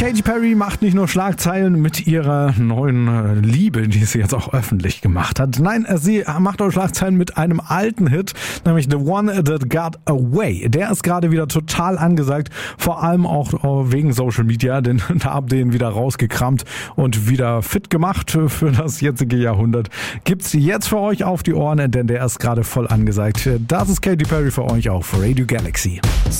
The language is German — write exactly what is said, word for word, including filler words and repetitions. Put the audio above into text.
Katy Perry macht nicht nur Schlagzeilen mit ihrer neuen äh, Liebe, die sie jetzt auch öffentlich gemacht hat. Nein, sie macht auch Schlagzeilen mit einem alten Hit, nämlich The One That Got Away. Der ist gerade wieder total angesagt, vor allem auch äh, wegen Social Media, denn da habt ihr ihn wieder rausgekramt und wieder fit gemacht für das jetzige Jahrhundert. Gibt's jetzt für euch auf die Ohren, denn der ist gerade voll angesagt. Das ist Katy Perry für euch auf Radio Galaxy.